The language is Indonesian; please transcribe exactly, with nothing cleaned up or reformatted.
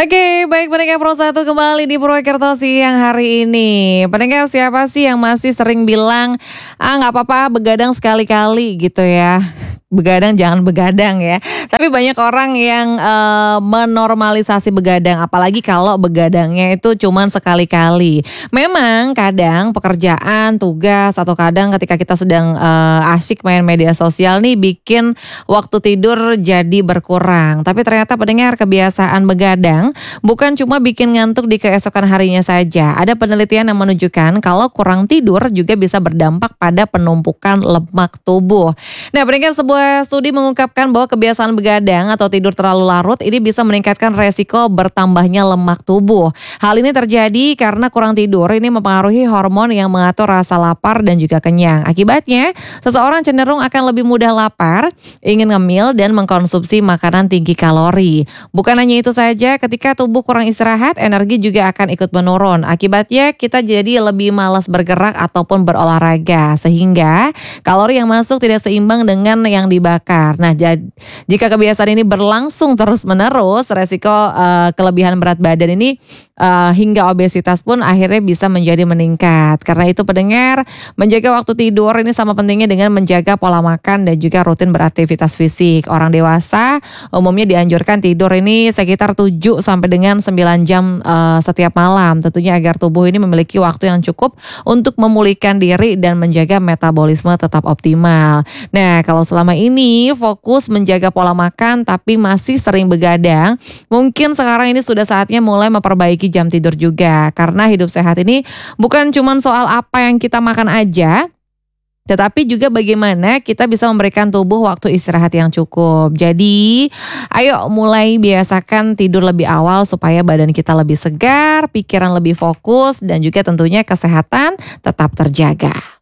Oke, baik pendengar Pro satu kembali di Purwokerto siang hari ini. Pendengar, siapa sih yang masih sering bilang, ah nggak apa-apa begadang sekali-kali gitu ya. Begadang jangan begadang ya. Tapi banyak orang yang eh, menormalisasi begadang, apalagi kalau begadangnya itu cuman sekali-kali. Memang kadang pekerjaan, tugas, atau kadang ketika kita sedang eh, asyik main media sosial nih bikin waktu tidur jadi berkurang. Tapi ternyata pendengar, kebiasaan begadang bukan cuma bikin ngantuk di keesokan harinya saja. Ada penelitian yang menunjukkan kalau kurang tidur juga bisa berdampak pada penumpukan lemak tubuh. Nah, pendengar, sebuah studi mengungkapkan bahwa kebiasaan begadang atau tidur terlalu larut ini bisa meningkatkan resiko bertambahnya lemak tubuh. Hal ini terjadi karena kurang tidur ini mempengaruhi hormon yang mengatur rasa lapar dan juga kenyang. Akibatnya, seseorang cenderung akan lebih mudah lapar, ingin ngemil, dan mengkonsumsi makanan tinggi kalori. Bukan hanya itu saja, ketika tubuh kurang istirahat, energi juga akan ikut menurun. Akibatnya, kita jadi lebih malas bergerak ataupun berolahraga, sehingga kalori yang masuk tidak seimbang dengan yang dibakar. Nah, jad, jika kebiasaan ini berlangsung terus-menerus, resiko uh, kelebihan berat badan ini uh, hingga obesitas pun akhirnya bisa menjadi meningkat. Karena itu pendengar, menjaga waktu tidur ini sama pentingnya dengan menjaga pola makan dan juga rutin beraktivitas fisik. Orang dewasa umumnya dianjurkan tidur ini sekitar tujuh sampai dengan sembilan jam uh, setiap malam. Tentunya agar tubuh ini memiliki waktu yang cukup untuk memulihkan diri dan menjaga metabolisme tetap optimal. Nah, kalau selama ini fokus menjaga pola makan tapi masih sering begadang, mungkin sekarang ini sudah saatnya mulai memperbaiki jam tidur juga. Karena hidup sehat ini bukan cuma soal apa yang kita makan aja, tetapi juga bagaimana kita bisa memberikan tubuh waktu istirahat yang cukup. Jadi, ayo mulai biasakan tidur lebih awal supaya badan kita lebih segar, pikiran lebih fokus, dan juga tentunya kesehatan tetap terjaga.